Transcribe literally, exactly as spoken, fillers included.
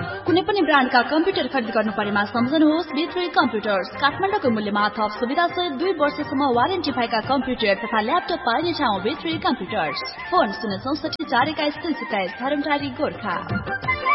कुनै पनि ब्रान्डका कम्प्युटर खरिद गर्नु परेमा सम्झनुहोस् बी थ्री कम्प्युटर्स। काठमाडौँको मूल्यमा थप सुविधा सहित दुई वर्षसम्म वारेन्टी भएका कम्प्युटर तथा ल्यापटप पाइने ठाउँ बी थ्री कम्प्युटर्स। फोन शून्य चौसठी चार एक्काइस तीन सत्ताइस धरमटारी गोर्खा।